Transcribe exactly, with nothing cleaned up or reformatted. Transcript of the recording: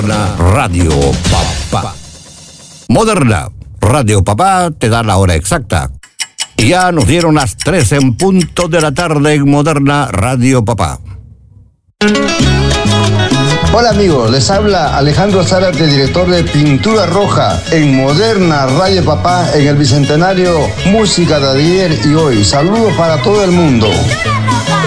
Radio Papá. Moderna Radio Papá te da la hora exacta. Y ya nos dieron las tres en punto de la tarde en Moderna Radio Papá. Hola amigos, les habla Alejandro Zárate, director de Pintura Roja en Moderna Radio Papá en el Bicentenario Música de ayer y hoy. Saludos para todo el mundo.